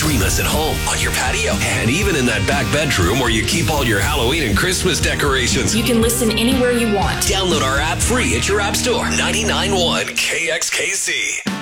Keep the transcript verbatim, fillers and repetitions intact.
Stream us at home, on your patio, and even in that back bedroom where you keep all your Halloween and Christmas decorations. You can listen anywhere you want. Download our app free at your app store. ninety-nine point one K X K C.